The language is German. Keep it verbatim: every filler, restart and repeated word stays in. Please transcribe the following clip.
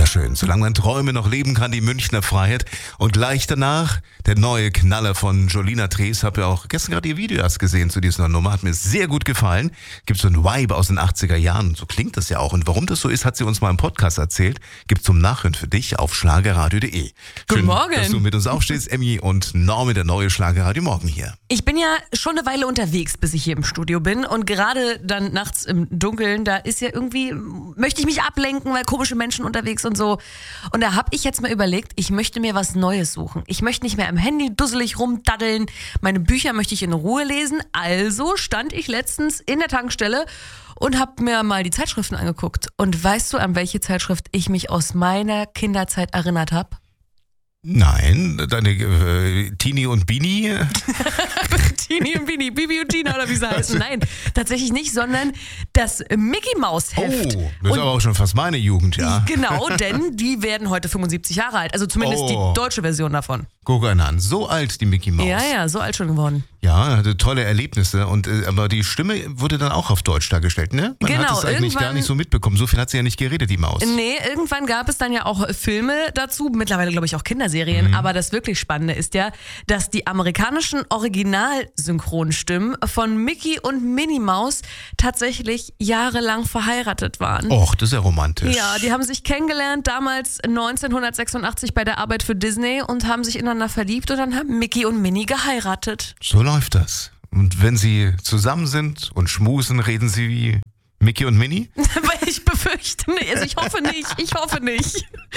Wunderschön. Solange man Träume noch leben kann, die Münchner Freiheit. Und gleich danach der neue Knaller von Jolina Drees. Habe ja auch gestern gerade ihr Video erst gesehen zu dieser Nummer. Hat mir sehr gut gefallen. Gibt so ein Vibe aus den achtziger Jahren. So klingt das ja auch. Und warum das so ist, hat sie uns mal im Podcast erzählt. Gibt's zum Nachhören für dich auf schlagerradio punkt de. Guten Morgen. Dass du mit uns aufstehst, Emmy und Normi, der neue Schlagerradio Morgen hier. Ich bin ja schon eine Weile unterwegs, bis ich hier im Studio bin. Und gerade dann nachts im Dunkeln, da ist ja irgendwie, möchte ich mich ablenken, weil komische Menschen unterwegs und so. Und da habe ich jetzt mal überlegt, ich möchte mir was Neues suchen. Ich möchte nicht mehr am Handy dusselig rumdaddeln. Meine Bücher möchte ich in Ruhe lesen. Also stand ich letztens in der Tankstelle und habe mir mal die Zeitschriften angeguckt. Und weißt du, an welche Zeitschrift ich mich aus meiner Kinderzeit erinnert habe? Nein, deine äh, Tini und Bini. Tini und Bini, Bibi und Tina oder wie sie heißen. Nein, tatsächlich nicht, sondern das Mickey Maus Heft. Oh, das ist und aber auch schon fast meine Jugend, ja. Genau, denn die werden heute fünfundsiebzig Jahre alt. Also zumindest Oh. die deutsche Version davon. Guck einen an, so alt die Mickey Maus. Ja, ja, so alt schon geworden. Ja, hatte tolle Erlebnisse. Und äh, aber die Stimme wurde dann auch auf Deutsch dargestellt, ne? Man Genau, hat es eigentlich gar irgendwann- nicht so mitbekommen. So viel hat sie ja nicht geredet, die Maus. Nee, irgendwann gab es dann ja auch Filme dazu, mittlerweile glaube ich auch Kinderserien, aber das wirklich Spannende ist ja, dass die amerikanischen Originalsynchronstimmen von Mickey und Minnie Maus tatsächlich jahrelang verheiratet waren. Och, das ist ja romantisch. Ja, die haben sich kennengelernt damals neunzehnhundertsechsundachtzig bei der Arbeit für Disney und haben sich ineinander verliebt und dann haben Mickey und Minnie geheiratet. So läuft das. Und wenn sie zusammen sind und schmusen, reden sie wie Mickey und Minnie? Aber ich befürchte nicht, also ich hoffe nicht, ich hoffe nicht.